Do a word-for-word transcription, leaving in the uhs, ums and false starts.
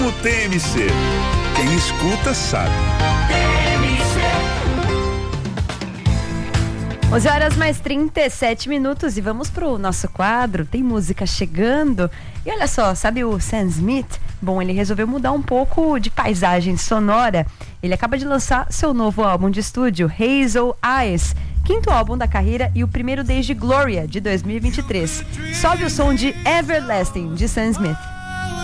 no T M C. Quem escuta sabe. onze horas mais trinta e sete minutos e vamos pro nosso quadro. Tem música chegando. E olha só, sabe o Sam Smith? Bom, ele resolveu mudar um pouco de paisagem sonora. Ele acaba de lançar seu novo álbum de estúdio, Hazel Eyes, quinto álbum da carreira e o primeiro desde Gloria, de dois mil e vinte e três. Sobe o som de Everlasting, de Sam Smith.